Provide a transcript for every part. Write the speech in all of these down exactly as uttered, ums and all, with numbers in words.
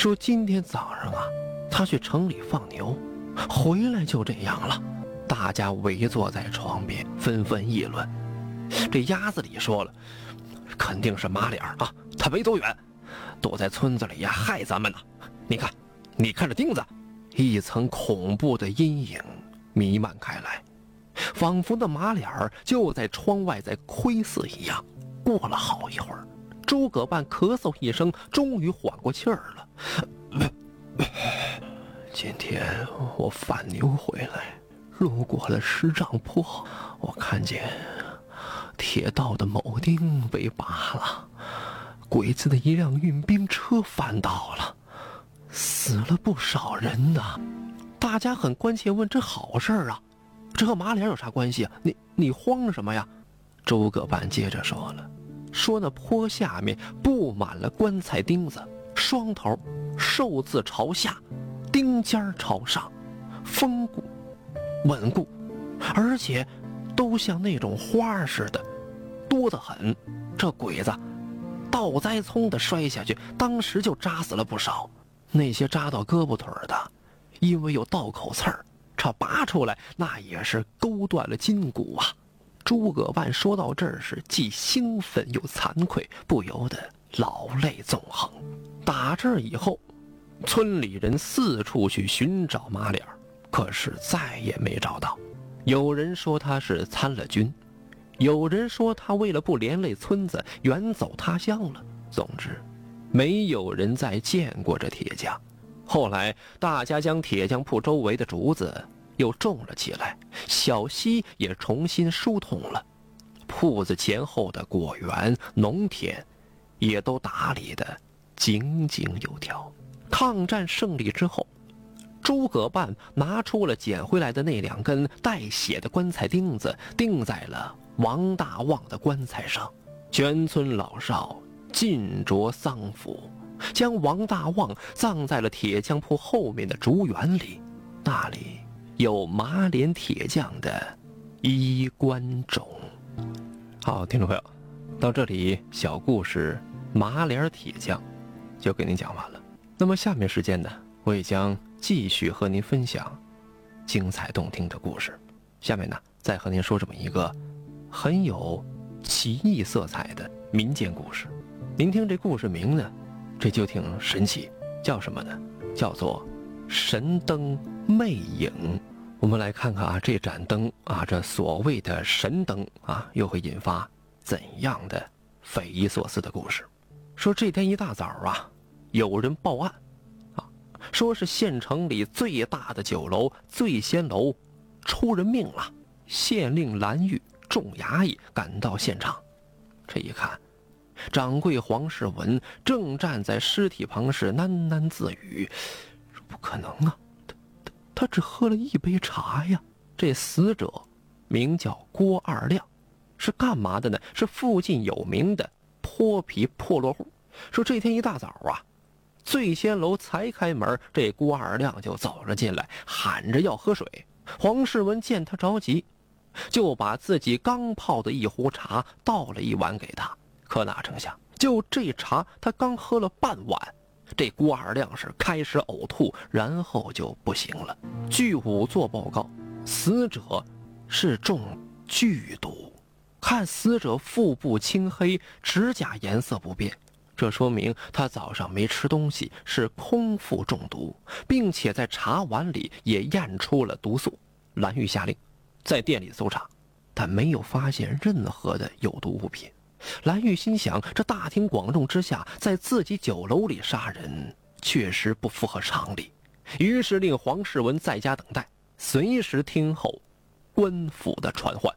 说今天早上啊，他去城里放牛，回来就这样了。大家围坐在床边，纷纷议论。这鸭子里说了，肯定是马脸啊，他没走远，躲在村子里呀，害咱们呢。你看，你看这钉子，一层恐怖的阴影弥漫开来，仿佛那马脸就在窗外在窥视一样。过了好一会儿，诸葛半咳嗽一声，终于缓过气儿了。今天我放牛回来，路过了石杖坡，我看见铁道的铆钉被拔了，鬼子的一辆运兵车翻倒了，死了不少人呢。大家很关切，问这好事啊，这和马脸有啥关系啊？你你慌什么呀？诸葛半接着说了，说那坡下面布满了棺材钉子，双头寿字朝下，钉尖朝上，坚固稳固，而且都像那种花似的，多得很。这鬼子倒栽葱的摔下去，当时就扎死了不少。那些扎到胳膊腿的，因为有倒口刺儿，这拔出来那也是勾断了筋骨啊。诸葛半说到这儿是既兴奋又惭愧，不由得老泪纵横。打这儿以后，村里人四处去寻找马脸，可是再也没找到。有人说他是参了军，有人说他为了不连累村子远走他乡了。总之没有人再见过这铁匠。后来大家将铁匠铺周围的竹子又种了起来，小溪也重新疏通了，铺子前后的果园农田也都打理得井井有条。抗战胜利之后，诸葛半拿出了捡回来的那两根带血的棺材钉子，钉在了王大旺的棺材上。全村老少尽着丧服，将王大旺葬在了铁匠铺后面的竹园里，那里有马脸铁匠的衣冠冢。好，听众朋友，到这里小故事马脸铁匠就给您讲完了。那么下面时间呢，我也将继续和您分享精彩动听的故事。下面呢，再和您说这么一个很有奇异色彩的民间故事。您听这故事名呢，这就挺神奇，叫什么呢？叫做神灯魅影。我们来看看啊，这盏灯啊，这所谓的神灯啊，又会引发怎样的匪夷所思的故事。说这天一大早啊，有人报案啊，说是县城里最大的酒楼醉仙楼出人命了。县令蓝玉众衙役赶到现场，这一看，掌柜黄世文正站在尸体旁是喃喃自语，说不可能啊，他他他只喝了一杯茶呀。这死者名叫郭二亮，是干嘛的呢？是附近有名的泼皮破落户。说这天一大早啊，醉仙楼才开门，这郭二亮就走了进来，喊着要喝水。黄世文见他着急，就把自己刚泡的一壶茶倒了一碗给他。可哪成想，就这茶他刚喝了半碗，这郭二亮是开始呕吐，然后就不行了。据仵作报告，死者是中剧毒，看死者腹部青黑，指甲颜色不变，这说明他早上没吃东西，是空腹中毒，并且在茶碗里也验出了毒素。蓝玉下令在店里搜查，但没有发现任何的有毒物品。蓝玉心想，这大庭广众之下在自己酒楼里杀人确实不符合常理，于是令黄世文在家等待，随时听候官府的传唤。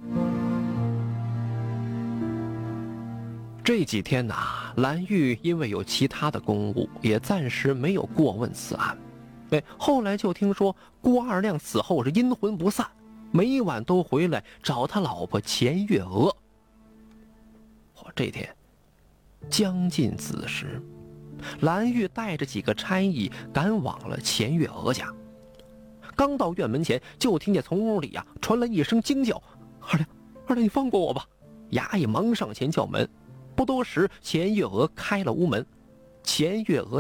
这几天呐、啊，蓝玉因为有其他的公务，也暂时没有过问此案。哎，后来就听说郭二亮死后是阴魂不散，每晚都回来找他老婆钱月娥。这天将近子时，蓝玉带着几个差役赶往了钱月娥家。刚到院门前，就听见从屋里啊传来一声惊叫：“二亮，二亮，你放过我吧！”衙役忙上前叫门，不多时，钱月娥开了屋门。钱月娥